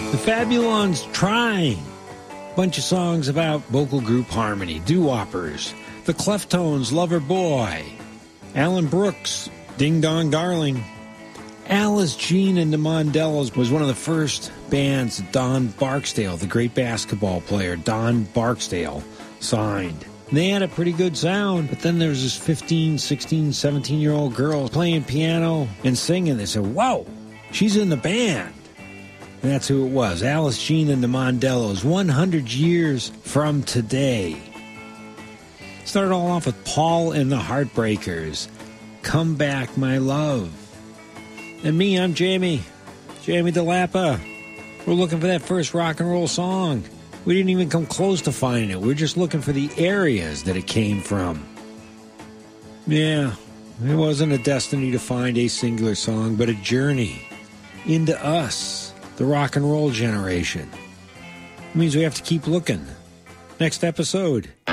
The Fabulons Trying. Bunch of songs about vocal group harmony. Doo-woppers. The Cleftones, Lover Boy. Alan Brooks, Ding Dong Darling. Alice Jean and the Mondellos was one of the first bands that Don Barksdale, the great basketball player, Don Barksdale, signed. They had a pretty good sound, but then there was this 15, 16, 17-year-old girl playing piano and singing. They said, whoa, she's in the band. And that's who it was, Alice Jean and the Mondellos, 100 years from today. Started all off with Paul and the Heartbreakers, Come Back, My Love. And me, I'm Jamie DeLappa. We're looking for that first rock and roll song. We didn't even come close to finding it. We're just looking for the areas that it came from. Yeah, it wasn't a destiny to find a singular song, but a journey into us, the rock and roll generation. It means we have to keep looking. Next episode,